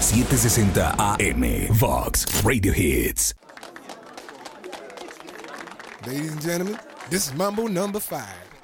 760 AM. Vox Radio Hits. Ladies and gentlemen, this is Mambo number 5.